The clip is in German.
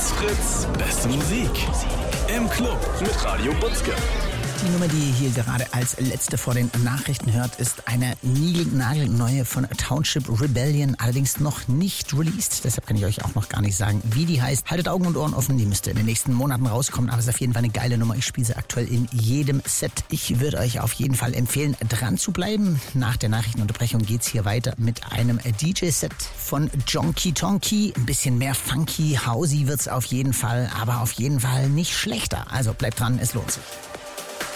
Fritz, beste Musik. Im Club mit Radio Butzke. Die Nummer, die ihr hier gerade als letzte vor den Nachrichten hört, ist eine niegelnagelneue von Township Rebellion, allerdings noch nicht released. Deshalb kann ich euch auch noch gar nicht sagen, wie die heißt. Haltet Augen und Ohren offen, die müsste in den nächsten Monaten rauskommen, aber es ist auf jeden Fall eine geile Nummer. Ich spiele sie aktuell in jedem Set. Ich würde euch auf jeden Fall empfehlen, dran zu bleiben. Nach der Nachrichtenunterbrechung geht's hier weiter mit einem DJ-Set von Jonky Tonky. Ein bisschen mehr funky, housey wird's auf jeden Fall, aber auf jeden Fall nicht schlechter. Also bleibt dran, es lohnt sich.